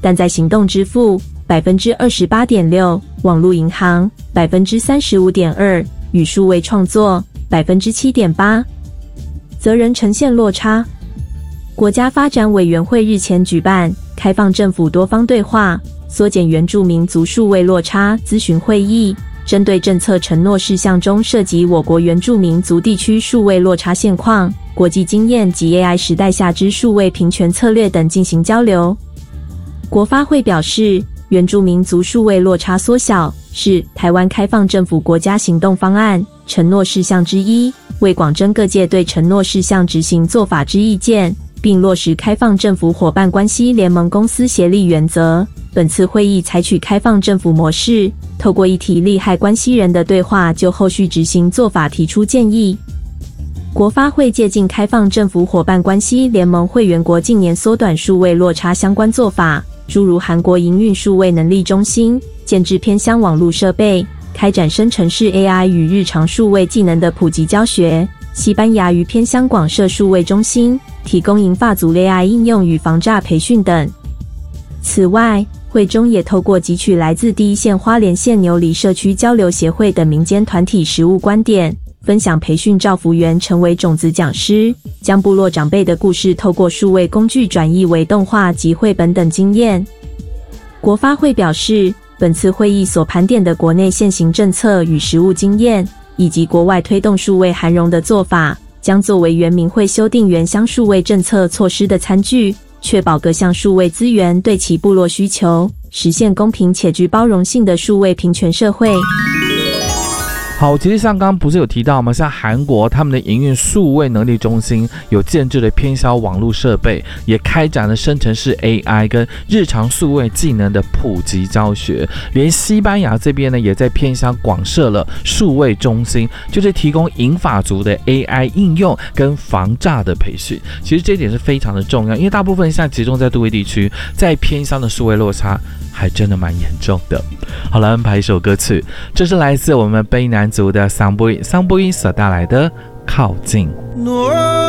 但在行动支付 28.6%、网络银行 35.2%、与数位创作 7.8%， 则仍呈现落差。国家发展委员会日前举办开放政府多方对话，缩减原住民族数位落差咨询会议，针对政策承诺事项中涉及我国原住民族地区数位落差现况、国际经验及 AI 时代下之数位平权策略等进行交流。国发会表示，原住民族数位落差缩小是台湾开放政府国家行动方案承诺事项之一，为广征各界对承诺事项执行做法之意见，并落实开放政府伙伴关系联盟公私协力原则。本次会议采取开放政府模式，透过议题利害关系人的对话，就后续执行做法提出建议。国发会借鉴开放政府伙伴关系联盟会员国近年缩短数位落差相关做法，诸如韩国营运数位能力中心，建置偏乡网络设备，开展生成式 AI 与日常数位技能的普及教学；西班牙于偏乡广设数位中心，提供银发族 AI 应用与防诈培训等。此外，会中也透过汲取来自第一线花莲县牛犁社区交流协会等民间团体实务观点，分享培训照服员成为种子讲师，将部落长辈的故事透过数位工具转译为动画及绘本等经验。国发会表示，本次会议所盘点的国内现行政策与实务经验，以及国外推动数位涵融的做法，将作为原民会修订原乡数位政策措施的参据，确保各项数位资源对其部落需求，实现公平且具包容性的数位平权社会。 好，其实像刚刚不是有提到吗？像韩国他们的营运数位能力中心有建置了偏乡网络设备，也开展了生成式 AI 跟日常数位技能的普及教学。连西班牙这边呢，也在偏乡广设了数位中心，就是提供银发族的 AI 应用跟防诈的培训。其实这一点是非常的重要，因为大部分现在集中在都会地区，在偏乡的数位落差还真的蛮严重的。好了，安排一首歌曲，这是来自我们卑南族的桑布音所带来的靠近。